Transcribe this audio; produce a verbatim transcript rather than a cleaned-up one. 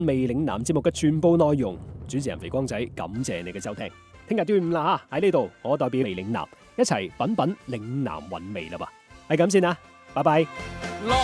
味嶺南節目嘅全部內容。主持人肥光仔，感謝你嘅收聽。聽日端午啦吓，喺呢度我代表味嶺南一齊品品嶺南韻味啦噃，係咁先啦，拜拜。